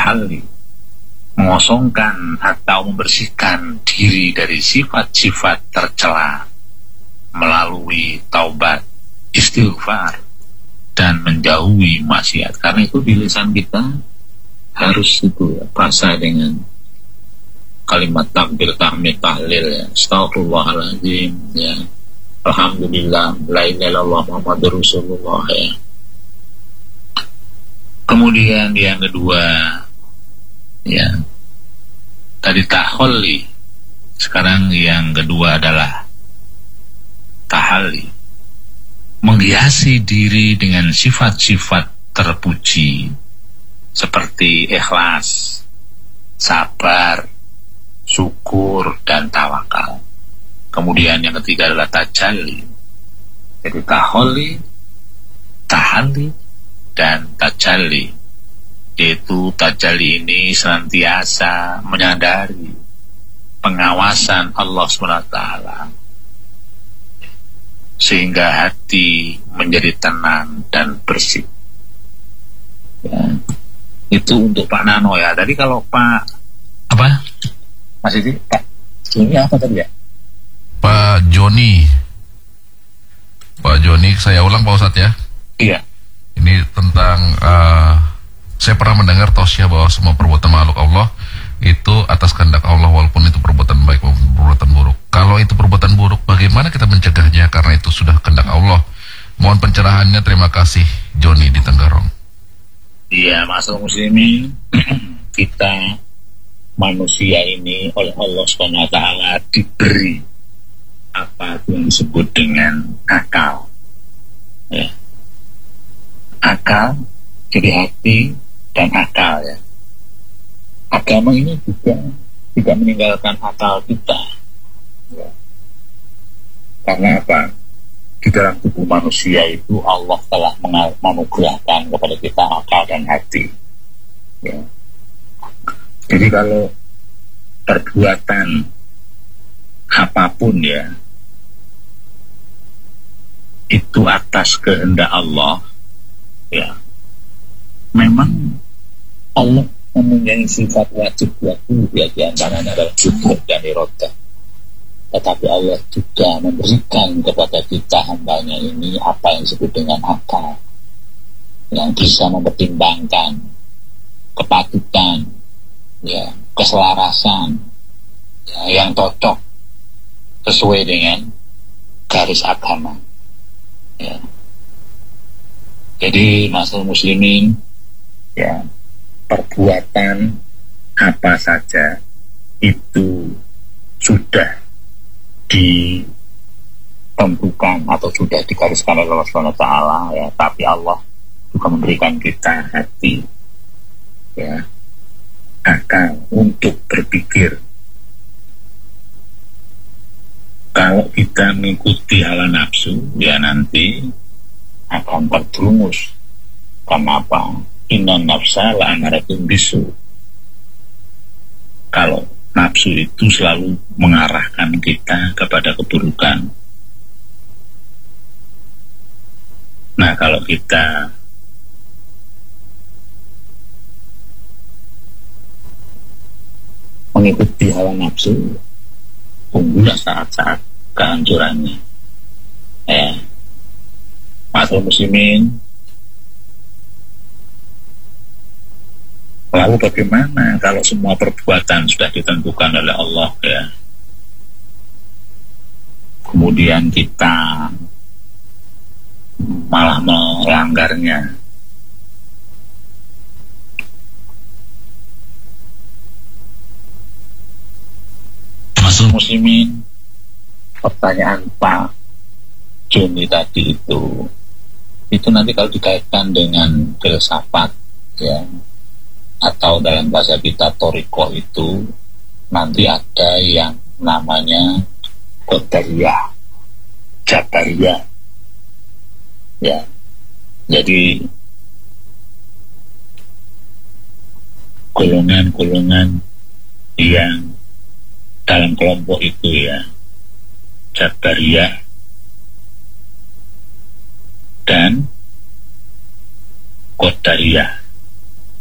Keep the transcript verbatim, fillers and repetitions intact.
tahalli, mengosongkan atau membersihkan diri dari sifat-sifat tercela melalui taubat, istighfar, dan menjauhi maksiat. Karena itu di lisan kita harus itu ya, basah dengan kalimat takbir, tahmid, tahlil ya. Astagfirullahaladzim ya. Alhamdulillah, la ilaha illallah Muhammadur Rasulullah ya. Kemudian yang kedua ya, tadi tahalli, sekarang yang kedua adalah tahalli, menghiasi diri dengan sifat-sifat terpuji seperti ikhlas, sabar, syukur, dan tawakal. Kemudian yang ketiga adalah tajalli. Jadi tahalli, tahalli, dan tajalli. Yaitu tajalli ini senantiasa menyadari pengawasan Allah subhanahu wa taala, sehingga hati menjadi tenang dan bersih ya. Itu untuk Pak Nano ya. Tadi kalau Pak apa? Mas Didi, Pak ini apa tadi ya? Pak Joni. Pak Joni, saya ulang Pak Ustadz ya. Iya. Ini tentang uh, saya pernah mendengar tausiah bahwa semua perbuatan makhluk Allah itu atas kehendak Allah, walaupun itu perbuatan baik maupun perbuatan buruk. Kalau itu perbuatan buruk, bagaimana kita mencegahnya? Karena itu sudah kehendak Allah. Mohon pencerahannya, terima kasih. Joni di Tenggarong. Iya, masalah muslimin, kita manusia ini oleh Allah subhanahu wa taala diberi apa yang disebut dengan akal ya. Akal, jadi hati dan akal ya. Agama ini juga tidak meninggalkan akal kita ya. Karena apa? Di dalam tubuh manusia itu Allah telah menganugerahkan kepada kita akal dan hati ya. Jadi kalau perbuatan apapun ya, itu atas kehendak Allah ya, memang Allah mempunyai sifat wajib waktu ya, diantaranya adalah syukur dan irodah. Tetapi Allah juga memberikan kepada kita hambanya ini apa yang disebut dengan akal, yang bisa mempertimbangkan kepatutan ya, keselarasan ya, yang cocok sesuai dengan garis agama ya. Jadi masalah muslimin ya, perbuatan apa saja itu sudah ditentukan atau sudah digariskan oleh Allah subhanahu wa taala ya. Tapi Allah juga memberikan kita hati ya, akal untuk berpikir. Kalau kita mengikuti hawa nafsu ya, nanti akan terjerumus. Kenapa? Inna nafsa la'amaratun bisu. Kalau nafsu itu selalu mengarahkan kita kepada keburukan. Nah, kalau kita mengikuti hawa nafsu, tunggulah saat-saat kehancurannya ya. Masalah muslimin, lalu bagaimana kalau semua perbuatan sudah ditentukan oleh Allah ya, kemudian kita malah melanggarnya? Masalah muslimin, pertanyaan Pak Joni tadi itu itu nanti kalau dikaitkan dengan filsafat ya, atau dalam bahasa kita toriko, itu nanti ada yang namanya Qadariyah, Jabariyah ya. Jadi golongan-golongan yang dalam kelompok itu ya, Jabariyah dan Qadariyah.